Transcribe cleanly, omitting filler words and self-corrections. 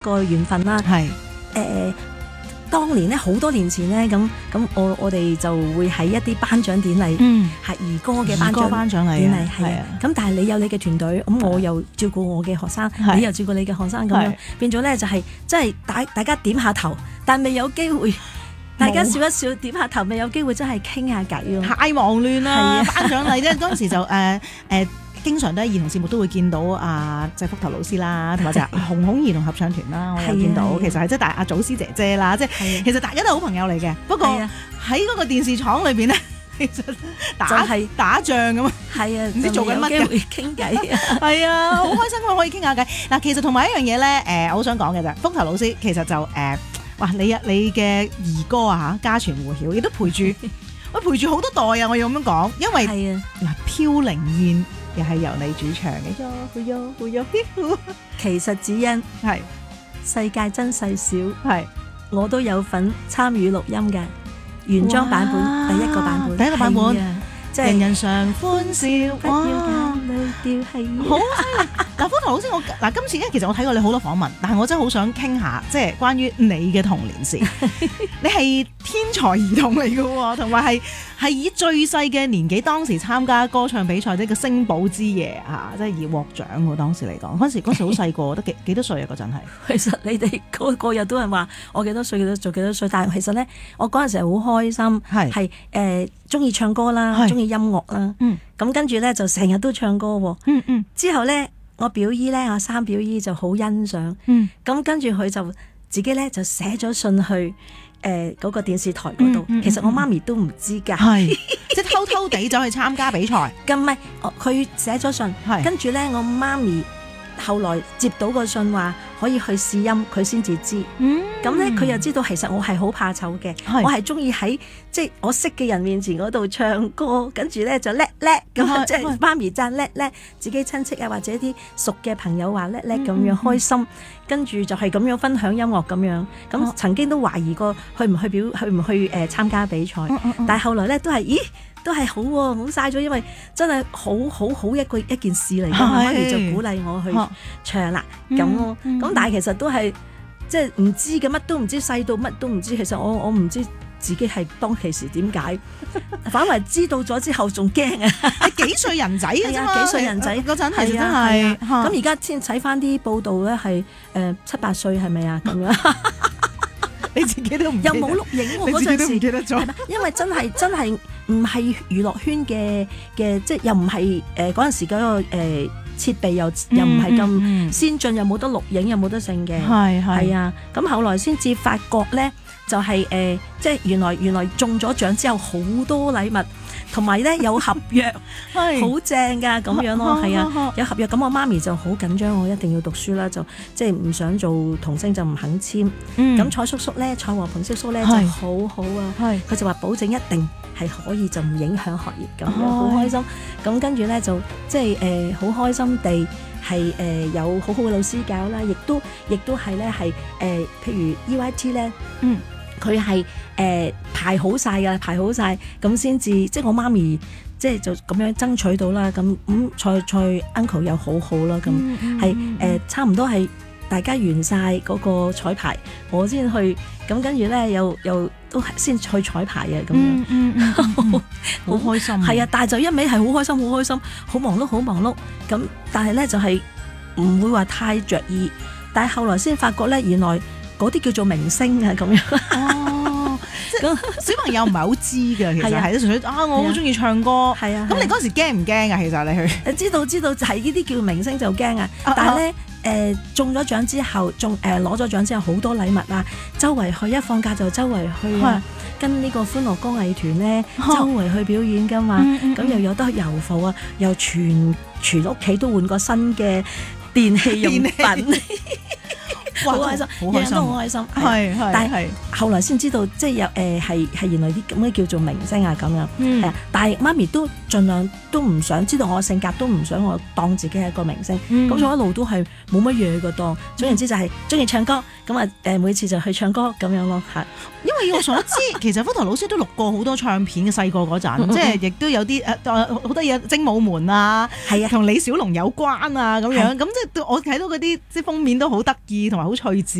個緣分啦。 係當年咧好多年前咧，咁我哋就會喺一啲頒獎典禮，係兒歌嘅頒獎典禮，係啊。咁但係你有你嘅團隊，咁我又照顧我嘅學生，你又照顧你嘅學生，咁樣變咗咧就係即係大家點下頭，但未有機會。大家笑一笑，點下頭，未有機會真係傾下偈咯。 太忙亂啦！頒獎禮啫，嗰陣時就經常都喺兒童節目都會見到即係福頭老師啦，同埋就紅兒兒童合唱團啦，我有見到。其實係即係阿祖師姐姐啦，即係其實大家都係好朋友嚟嘅。不過喺嗰個電視廠裏邊咧，其實打仗咁啊，係啊，唔知做緊乜嘅傾偈啊， 係啊，好開心可以傾下偈。嗱，其實同埋一樣嘢咧，我好想講嘅就係福頭老師，其實就哇！你嘅兒歌啊家傳戶曉，亦都陪住好多代啊！我要咁樣講，因為嗱，飄零燕又係由你主唱嘅， 其實只因係世界真細小，係我都有份參與錄音嘅原裝版本，第一個版本，即係人人常歡笑，不要眼淚掉係好。嗱，福頭老師，今次咧，其實我睇過你好多訪問，但係我真係好想傾下，即係關於你嘅童年事。你係天才兒童嚟嘅喎，同埋係以最細嘅年紀當時參加歌唱比賽呢個星寶之夜即係而獲獎喎。當時嚟講，嗰時好細個，得幾多歲啊？嗰陣係。 其實你哋個日都係話我幾多歲，做幾多歲，但係其實咧，我嗰陣時係好開心，係中意唱歌啦，中意音樂啦，咁跟住咧就成日都唱歌喎，之後咧。我表姨咧，我三表姨就好欣賞，咁跟住佢就自己咧就寫咗信去嗰個電視台嗰度。其實我媽咪都唔知㗎， 即係偷偷地走去參加比賽。 咁唔係，佢寫咗信，跟住咧我媽咪後來接到個信話可以去試音，佢先至知。咁咧佢又知道其實我係好怕醜嘅，我係中意喺即係我識嘅人面前嗰度唱歌，跟住咧就叻咁，即係媽咪讚叻，自己親戚啊或者啲熟嘅朋友話叻咁樣開心，跟住就係咁樣分享音樂咁樣。咁曾經都懷疑過去唔去參加比賽，但係後來咧都係都係好喎，唔好嘥咗，因為真係好一件事嚟嘅。媽咪就鼓勵我去唱啦，咁但係其實都係即係唔知嘅，乜都唔知，細到乜都唔知。其實我唔知自己係當其時點解，反為知道咗之後仲驚啊！ 係幾歲人仔嘅啫嘛， 幾歲人仔嗰陣係真係。 咁而家先睇翻啲報道咧，係7、8歲係咪啊？咁樣。 你自己都唔又冇錄影喎，嗰陣時都唔記得咗， 因為真係唔係娛樂圈嘅，即係又唔係嗰陣時嗰個設備又唔係咁先進，又冇得錄影，又冇得剩嘅，係啊。咁後來先至發覺咧，就係即係原來中咗獎之後好多禮物，同埋咧有合約，好正㗎咁樣咯，係啊，有合約。咁我媽咪就好緊張，我一定要讀書啦，就即係唔想做童星就唔肯簽。咁蔡叔叔咧，蔡和平叔叔咧就好好啊，佢就話保證一定係可以就唔影響學業咁樣，好開心。咁跟住咧就即係好開心地係有好好嘅老師教啦，亦都係咧係譬如 EYT 咧，佢係排好晒咁先至，即係我媽咪即係就咁樣爭取到啦。咁蔡 uncle 又好好啦，咁係差唔多係大家完晒嗰個彩排，我先去，咁跟住咧又都先去彩排啊咁樣， 好開心。 係啊，但係就一味係好開心，好忙碌咁，但係咧就係唔會話太着意。但係後來先發覺咧，原來嗰啲叫做明星啊咁樣。 即係小朋友唔係好知㗎，其實係純粹我好中意唱歌。係啊，咁你嗰時驚唔驚啊？其實你去知道就係呢啲叫明星就驚啊！但係咧中咗獎之後，攞咗獎之後好多禮物啊，周圍去，一放假就周圍去啊，跟呢個歡樂歌藝團咧周圍去表演㗎嘛。咁又有得遊埠啊，又全屋企都換個新嘅電器用品。好開心，樣樣都好開心。但係後來先知道，即係有係原來啲咁嘅叫做明星啊咁樣。係啊，但係媽咪都盡量都唔想知道我性格，都唔想我當自己係一個明星。咁所以一路都係冇乜嘢嘅當。總言之就係中意唱歌，咁啊每次就去唱歌咁樣咯。係， 因為我所知，其實福頭老師都錄過好多唱片嘅，細個嗰陣，即係亦都有啲好多嘢，精武門啊，係啊，同李小龍有關啊咁樣。咁即係我睇到嗰啲即係封面都好得意，同埋好趣致。